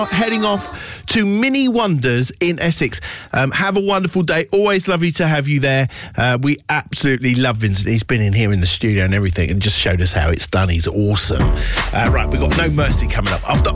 heading off to Mini Wonders in Essex. Have a wonderful day. Always lovely to have you there. We absolutely love Vincent. He's been in here in the studio and everything and just showed us how it's done. He's awesome. Right, we've got No Mercy coming up. After